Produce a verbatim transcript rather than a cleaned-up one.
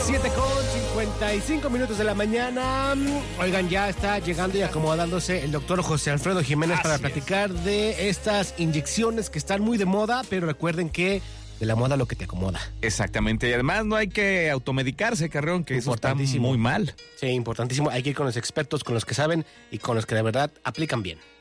siete con cincuenta y cinco minutos de la mañana. Oigan, ya está llegando y acomodándose el doctor José Alfredo Jiménez Así para platicar es. de estas inyecciones que están muy de moda, pero recuerden que de la moda lo que te acomoda. Exactamente, y además no hay que automedicarse, Carrión, que eso está muy mal. Sí, importantísimo. Hay que ir con los expertos, con los que saben y con los que de verdad aplican bien.